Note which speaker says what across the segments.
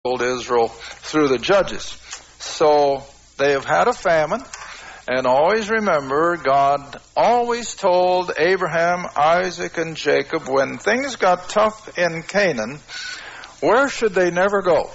Speaker 1: told Israel through the judges. So they have had a famine, and always remember, God always told Abraham, Isaac, and Jacob, when things got tough in Canaan, where should they never go?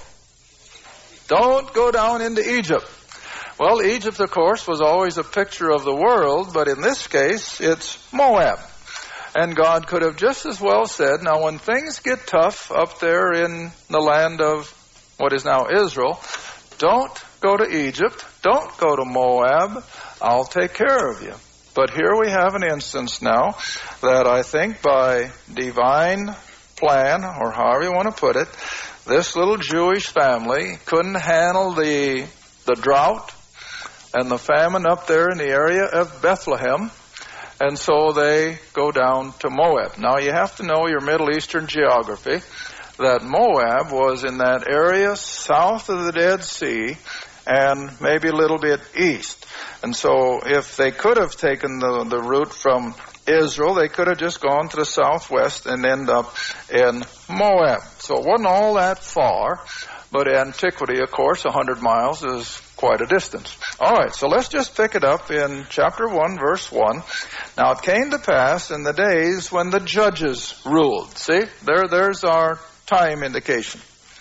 Speaker 1: Don't go down into Egypt. Well, Egypt, of course, was always a picture of the world, but in this case, it's Moab. And God could have just as well said, now when things get tough up there in the land of what is now Israel, don't go to Egypt, don't go to Moab, I'll take care of you. But here we have an instance now that I think by divine plan, or however you want to put it, this little Jewish family couldn't handle the drought and the famine up there in the area of Bethlehem, and so they go down to Moab. Now you have to know your Middle Eastern geography, that Moab was in that area south of the Dead Sea and maybe a little bit east. And so if they could have taken the route from Israel, they could have just gone to the southwest and end up in Moab. So it wasn't all that far, but antiquity, of course, 100 miles is quite a distance. All right, so let's just pick it up in chapter 1, verse 1. Now it came to pass in the days when the judges ruled. See, there's our time indication.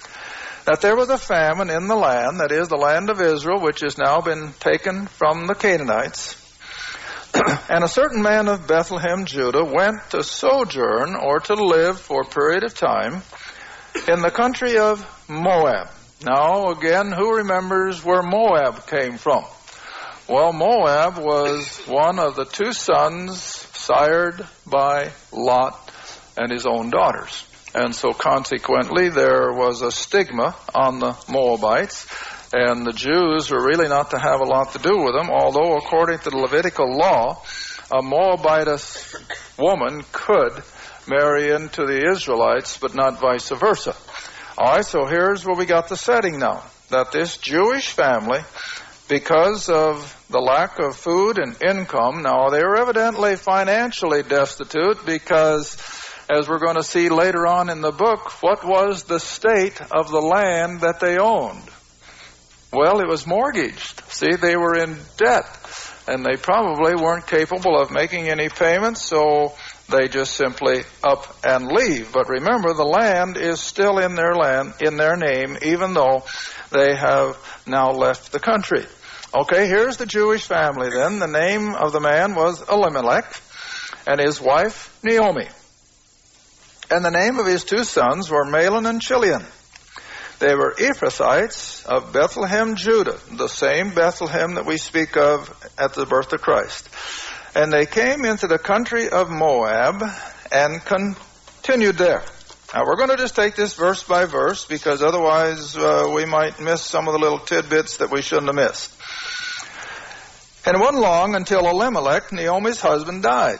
Speaker 1: That there was a famine in the land, that is the land of Israel, which has now been taken from the Canaanites. And a certain man of Bethlehem, Judah, went to sojourn or to live for a period of time in the country of Moab. Now, again, who remembers where Moab came from? Well, Moab was one of the two sons sired by Lot and his own daughters. And so consequently, there was a stigma on the Moabites, and the Jews were really not to have a lot to do with them, although according to the Levitical law, a Moabitess woman could marry into the Israelites, but not vice versa. All right, so here's where we got the setting now, that this Jewish family, because of the lack of food and income, now they were evidently financially destitute because, as we're going to see later on in the book, what was the state of the land that they owned? Well, it was mortgaged. See, they were in debt, and they probably weren't capable of making any payments, so they just simply up and leave. But remember, the land is still in their name, even though they have now left the country. Okay, here's the Jewish family then. The name of the man was Elimelech, and his wife Naomi. And the name of his two sons were Mahlon and Chilion. They were Ephrathites of Bethlehem, Judah, the same Bethlehem that we speak of at the birth of Christ. And they came into the country of Moab and continued there. Now we're going to just take this verse by verse, because otherwise we might miss some of the little tidbits that we shouldn't have missed. And it wasn't long until Elimelech, Naomi's husband, died.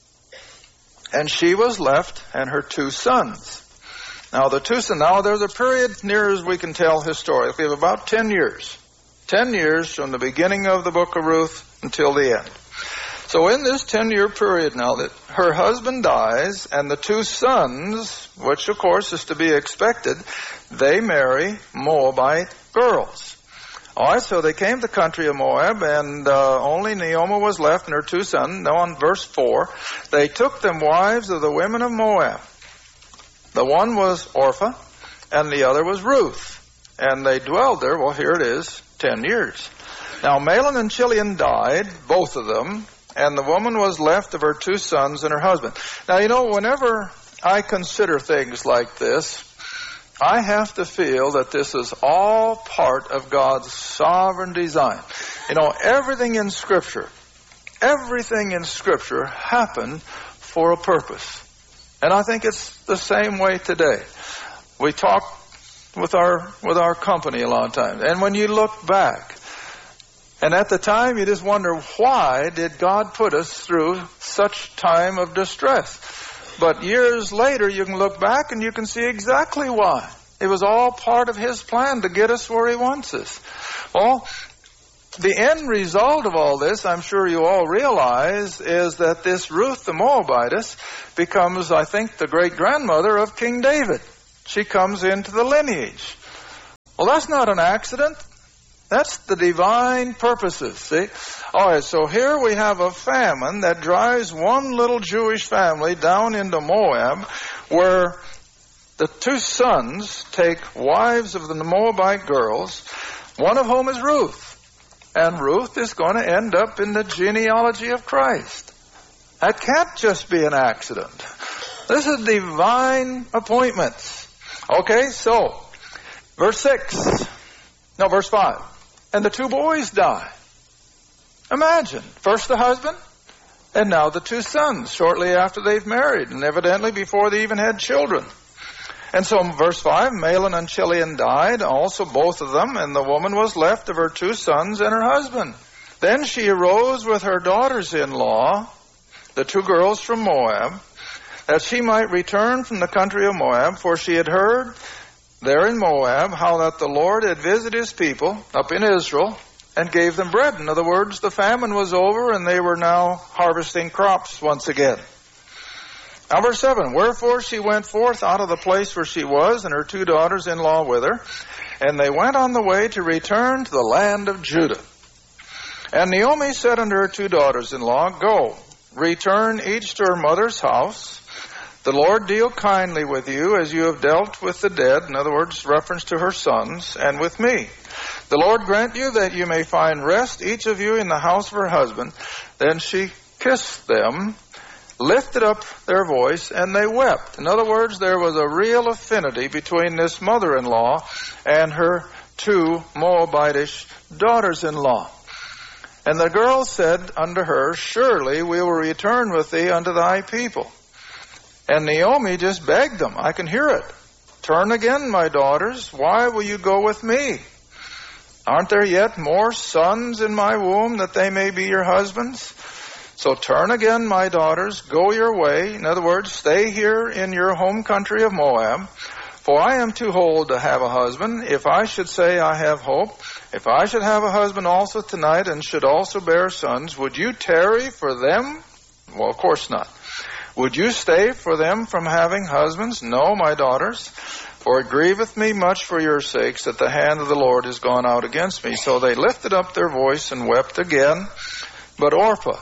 Speaker 1: And she was left and her two sons. Now there's a period, near as we can tell historically, of about 10 years. 10 years from the beginning of the book of Ruth until the end. So in this 10-year period now that her husband dies and the two sons, which of course is to be expected, they marry Moabite girls. All right, so they came to the country of Moab, and only Naomi was left and her two sons. Now on verse 4, they took them wives of the women of Moab. The one was Orpah, and the other was Ruth. And they dwelled there, well, here it is, 10 years. Now Mahlon and Chilion died, both of them, and the woman was left of her two sons and her husband. Now, whenever I consider things like this, I have to feel that this is all part of God's sovereign design. Everything in Scripture happened for a purpose. And I think it's the same way today. We talk with our company a lot of times. And when you look back, and at the time you just wonder, why did God put us through such time of distress? But years later you can look back and you can see exactly why. It was all part of His plan to get us where He wants us. Well, the end result of all this, I'm sure you all realize, is that this Ruth the Moabitess becomes, I think, the great-grandmother of King David. She comes into the lineage. Well, that's not an accident. That's the divine purposes, see? All right, so here we have a famine that drives one little Jewish family down into Moab, where the two sons take wives of the Moabite girls, one of whom is Ruth. And Ruth is going to end up in the genealogy of Christ. That can't just be an accident. This is divine appointments. Okay, so, verse 5. And the two boys die. Imagine, first the husband, and now the two sons, shortly after they've married, and evidently before they even had children. And so in verse 5, Mahlon and Chilion died, also both of them, and the woman was left of her two sons and her husband. Then she arose with her daughters-in-law, the two girls from Moab, that she might return from the country of Moab, for she had heard there in Moab how that the Lord had visited his people up in Israel and gave them bread. In other words, the famine was over and they were now harvesting crops once again. Now verse 7, wherefore she went forth out of the place where she was, and her two daughters-in-law with her, and they went on the way to return to the land of Judah. And Naomi said unto her two daughters-in-law, go, return each to her mother's house. The Lord deal kindly with you as you have dealt with the dead, in other words, reference to her sons, and with me. The Lord grant you that you may find rest, each of you, in the house of her husband. Then she kissed them, lifted up their voice, and they wept. In other words, there was a real affinity between this mother-in-law and her two Moabitish daughters-in-law. And the girls said unto her, surely we will return with thee unto thy people. And Naomi just begged them. I can hear it. Turn again, my daughters. Why will you go with me? Aren't there yet more sons in my womb that they may be your husbands? So turn again, my daughters. Go your way. In other words, stay here in your home country of Moab. For I am too old to have a husband. If I should say I have hope, if I should have a husband also tonight and should also bear sons, would you tarry for them? Well, of course not. Would you stay for them from having husbands? No, my daughters, for it grieveth me much for your sakes that the hand of the Lord is gone out against me. So they lifted up their voice and wept again. But Orpah,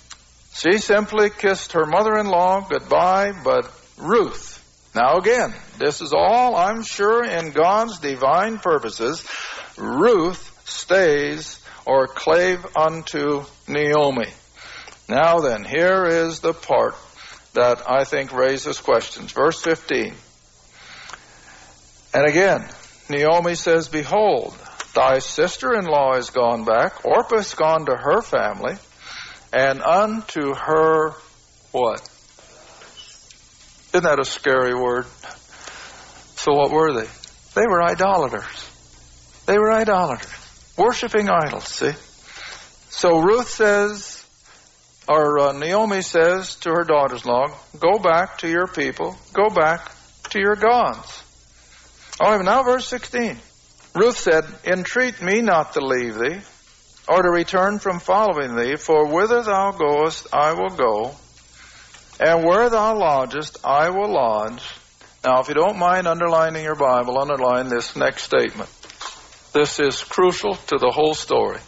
Speaker 1: she simply kissed her mother-in-law goodbye, but Ruth, now again, this is all, I'm sure, in God's divine purposes, Ruth stays or clave unto Naomi. Now then, here is the part that I think raises questions. Verse 15. And again, Naomi says, behold, thy sister-in-law is gone back. Orpah is gone to her family. And unto her what? Isn't that a scary word? So what were they? They were idolaters. They were idolaters. Worshipping idols, see? So Ruth says, or Naomi says to her daughters-in-law, go back to your people, go back to your gods. All right, now verse 16. Ruth said, entreat me not to leave thee, or to return from following thee, for whither thou goest I will go, and where thou lodgest I will lodge. Now, if you don't mind underlining your Bible, underline this next statement. This is crucial to the whole story.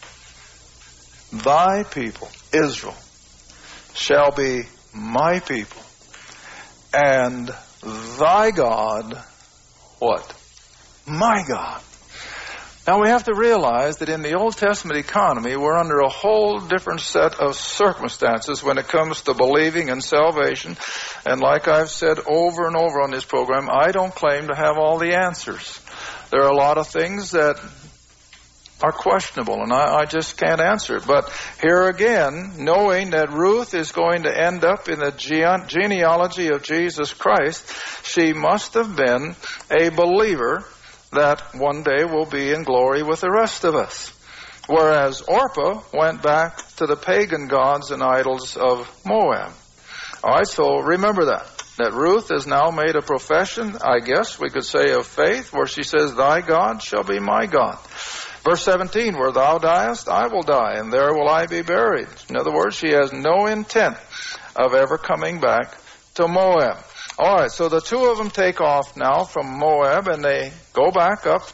Speaker 1: Thy people, Israel, shall be my people, and thy God, what? My God. Now we have to realize that in the Old Testament economy, we're under a whole different set of circumstances when it comes to believing in salvation. And like I've said over and over on this program, I don't claim to have all the answers. There are a lot of things that are questionable, and I just can't answer it. But here again, knowing that Ruth is going to end up in the genealogy of Jesus Christ, she must have been a believer that one day will be in glory with the rest of us. Whereas Orpah went back to the pagan gods and idols of Moab. All right, so remember that Ruth has now made a profession, I guess we could say, of faith, where she says, thy God shall be my God. Verse 17, where thou diest, I will die, and there will I be buried. In other words, she has no intent of ever coming back to Moab. All right, so the two of them take off now from Moab, and they go back up